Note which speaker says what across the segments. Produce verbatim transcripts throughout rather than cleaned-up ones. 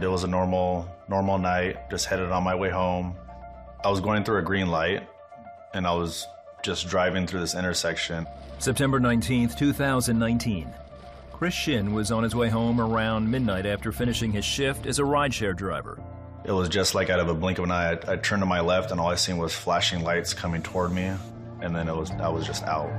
Speaker 1: It was a normal, normal night, just headed on my way home. I was going through a green light, and I was just driving through this intersection.
Speaker 2: September nineteenth, two thousand nineteen. Chris Shin was on his way home around midnight after finishing his shift as a rideshare driver.
Speaker 1: It was just like out of a blink of an eye. I, I turned to my left, and all I seen was flashing lights coming toward me, and then it was I was just out.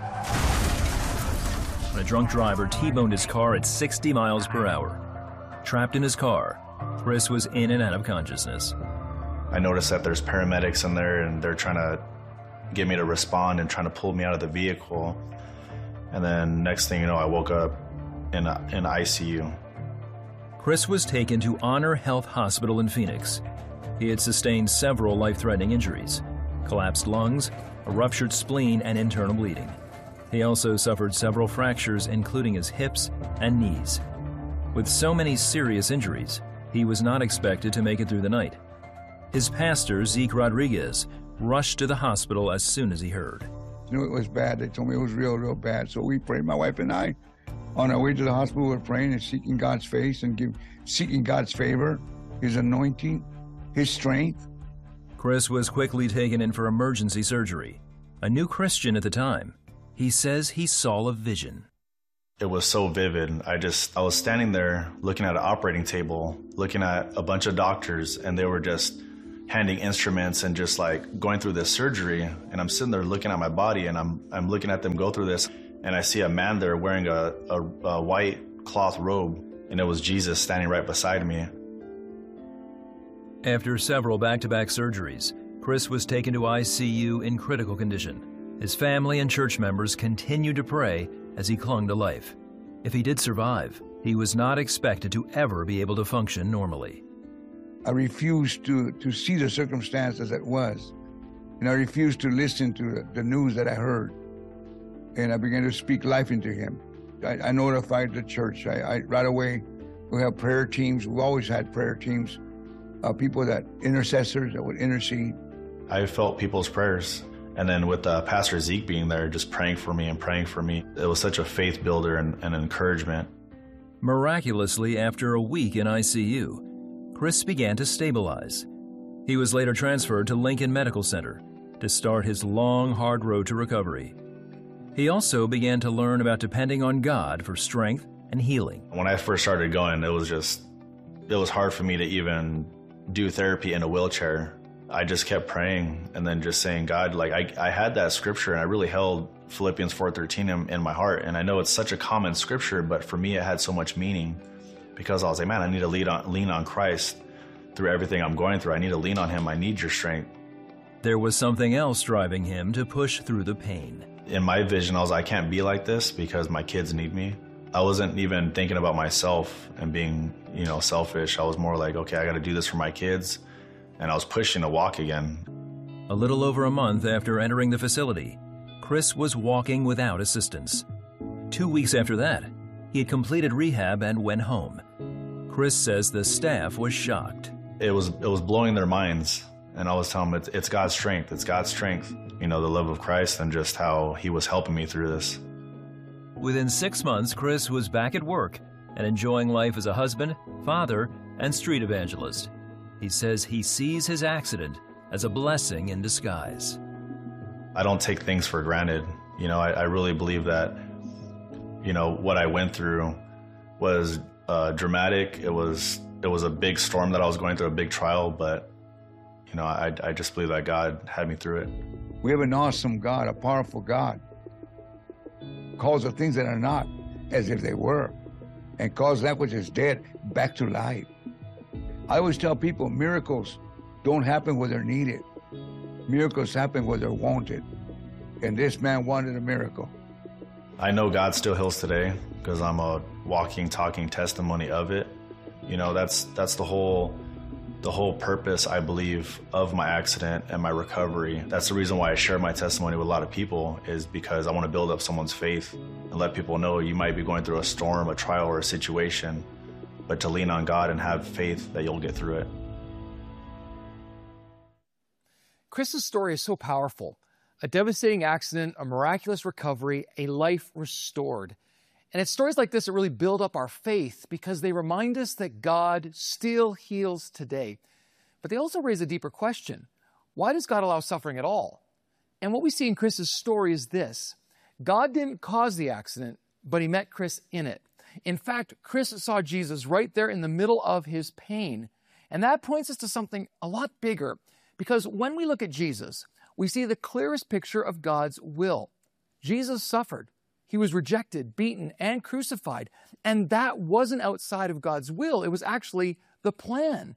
Speaker 2: When a drunk driver T-boned his car at sixty miles per hour. Trapped in his car, Chris was in and out of consciousness.
Speaker 1: I noticed that there's paramedics in there, and they're trying to get me to respond and trying to pull me out of the vehicle. And then next thing you know, I woke up in a, in I C U.
Speaker 2: Chris was taken to Honor Health Hospital in Phoenix. He had sustained several life-threatening injuries: collapsed lungs, a ruptured spleen, and internal bleeding. He also suffered several fractures, including his hips and knees. With so many serious injuries, he was not expected to make it through the night. His pastor, Zeke Rodriguez, rushed to the hospital as soon as he heard.
Speaker 3: Knew it was bad. They told me it was real, real bad. So we prayed, my wife and I. On our way to the hospital, we were praying and seeking God's face and give, seeking God's favor, His anointing, His strength.
Speaker 2: Chris was quickly taken in for emergency surgery. A new Christian at the time, he says he saw a vision.
Speaker 1: It was so vivid. I just, I was standing there looking at an operating table, looking at a bunch of doctors, and they were just handing instruments and just like going through this surgery. And I'm sitting there looking at my body, and I'm I'm looking at them go through this, and I see a man there wearing a, a, a white cloth robe, and it was Jesus standing right beside me.
Speaker 2: After several back-to-back surgeries, Chris was taken to I C U in critical condition. His family and church members continued to pray as he clung to life. If he did survive, he was not expected to ever be able to function normally.
Speaker 3: I refused to, to see the circumstance as it was. And I refused to listen to the, the news that I heard. And I began to speak life into him. I, I notified the church. I, I right away, we have prayer teams. We've always had prayer teams, uh, people that, intercessors that would intercede.
Speaker 1: I felt people's prayers. And then with uh, Pastor Zeke being there, just praying for me and praying for me, it was such a faith builder and, and encouragement.
Speaker 2: Miraculously, after a week in I C U, Chris began to stabilize. He was later transferred to Lincoln Medical Center to start his long, hard road to recovery. He also began to learn about depending on God for strength and healing.
Speaker 1: When I first started going, it was just, it was hard for me to even do therapy in a wheelchair. I just kept praying and then just saying, God, like I, I had that scripture, and I really held Philippians four thirteen in, in my heart. And I know it's such a common scripture, but for me it had so much meaning, because I was like, man, I need to lean on, lean on Christ through everything I'm going through. I need to lean on Him. I need your strength.
Speaker 2: There was something else driving him to push through the pain.
Speaker 1: In my vision, I was like, I can't be like this because my kids need me. I wasn't even thinking about myself and being, you know, selfish. I was more like, okay, I got to do this for my kids. And I was pushing to walk again.
Speaker 2: A little over a month after entering the facility, Chris was walking without assistance. Two weeks after that, he had completed rehab and went home. Chris says the staff was shocked.
Speaker 1: It was it was blowing their minds, and I was telling them it's, it's God's strength, it's God's strength. You know, the love of Christ and just how He was helping me through this.
Speaker 2: Within six months, Chris was back at work and enjoying life as a husband, father, and street evangelist. He says he sees his accident as a blessing in disguise.
Speaker 1: I don't take things for granted. You know, I, I really believe that, you know, what I went through was uh, dramatic. It was it was a big storm that I was going through, a big trial, but, you know, I, I just believe that God had me through it.
Speaker 3: We have an awesome God, a powerful God. Calls the things that are not as if they were, and calls that which is dead back to life. I always tell people miracles don't happen where they're needed. Miracles happen where they're wanted. And this man wanted a miracle.
Speaker 1: I know God still heals today because I'm a walking, talking testimony of it. You know, that's that's the whole the whole purpose, I believe, of my accident and my recovery. That's the reason why I share my testimony with a lot of people, is because I want to build up someone's faith and let people know you might be going through a storm, a trial, or a situation, but to lean on God and have faith that you'll get through it.
Speaker 4: Chris's story is so powerful. A devastating accident, a miraculous recovery, a life restored. And it's stories like this that really build up our faith because they remind us that God still heals today. But they also raise a deeper question. Why does God allow suffering at all? And what we see in Chris's story is this. God didn't cause the accident, but he met Chris in it. In fact, Chris saw Jesus right there in the middle of his pain. And that points us to something a lot bigger. Because when we look at Jesus, we see the clearest picture of God's will. Jesus suffered. He was rejected, beaten, and crucified. And that wasn't outside of God's will. It was actually the plan.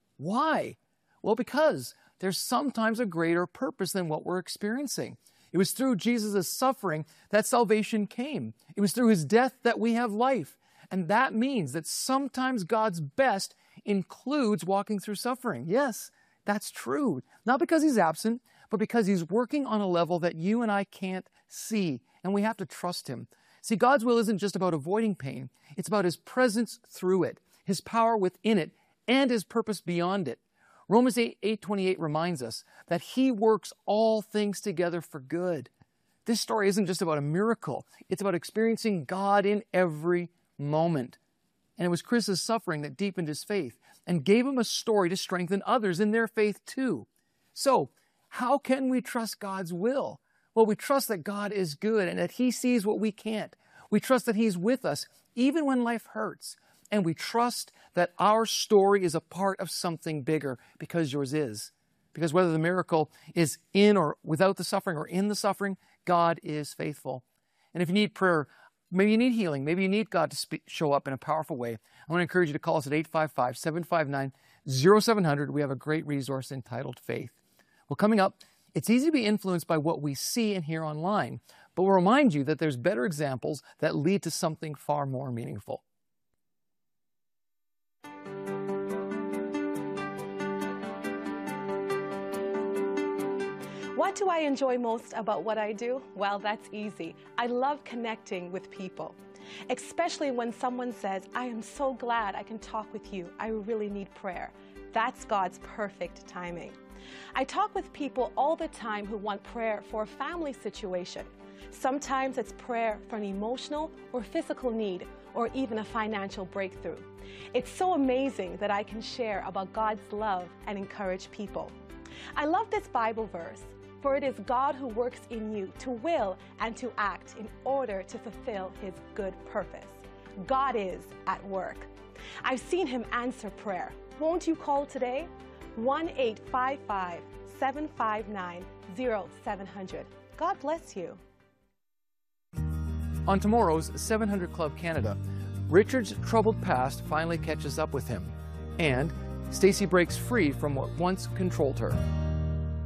Speaker 4: Why? Well, because there's sometimes a greater purpose than what we're experiencing. It was through Jesus' suffering that salvation came. It was through his death that we have life. And that means that sometimes God's best includes walking through suffering. Yes, that's true. Not because he's absent, but because he's working on a level that you and I can't see. And we have to trust him. See, God's will isn't just about avoiding pain. It's about his presence through it, his power within it, and his purpose beyond it. Romans eight twenty-eight reminds us that he works all things together for good. This story isn't just about a miracle. It's about experiencing God in every moment. And it was Chris's suffering that deepened his faith and gave him a story to strengthen others in their faith too. So, how can we trust God's will? Well, we trust that God is good and that he sees what we can't. We trust that he's with us even when life hurts. And we trust that our story is a part of something bigger because yours is. Because whether the miracle is in or without the suffering or in the suffering, God is faithful. And if you need prayer, maybe you need healing, maybe you need God to speak, show up in a powerful way, I want to encourage you to call us at eight five five, seven five nine, zero seven zero zero. We have a great resource entitled Faith. Well, coming up, it's easy to be influenced by what we see and hear online, but we'll remind you that there's better examples that lead to something far more meaningful.
Speaker 5: What do I enjoy most about what I do? Well, that's easy. I love connecting with people, especially when someone says, I am so glad I can talk with you. I really need prayer. That's God's perfect timing. I talk with people all the time who want prayer for a family situation. Sometimes it's prayer for an emotional or physical need, or even a financial breakthrough. It's so amazing that I can share about God's love and encourage people. I love this Bible verse, for it is God who works in you to will and to act in order to fulfill his good purpose. God is at work. I've seen him answer prayer. Won't you call today? one eight five five, seven five nine, zero seven zero zero. God bless you.
Speaker 4: On tomorrow's seven hundred Club Canada, Richard's troubled past finally catches up with him, and Stacy breaks free from what once controlled her.